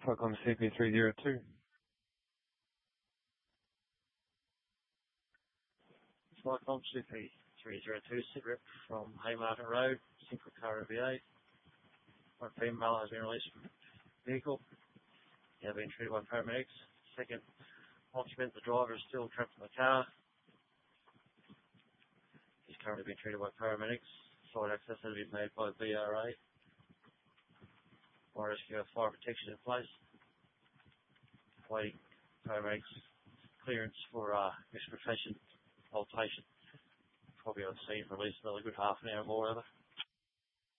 Truck on CP302. Cyclone CP302, sit rep from Haymarket Road, Simcoe car VA. One female has been released from the vehicle. They have been treated by paramedics. Second occupant, the driver, is still trapped in the car. He's currently being treated by paramedics. Side access has been made by the BRA. Fire rescue fire protection in place. Waiting paramedics clearance for expectation alteration. Probably on scene for at least another good half an hour or more.